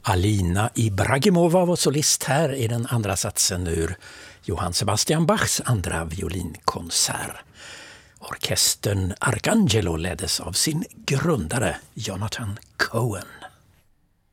Alina Ibragimova var solist här i den andra satsen ur Johann Sebastian Bachs andra violinkonsert. Orkestern Arcangelo leddes av sin grundare Jonathan Cohen.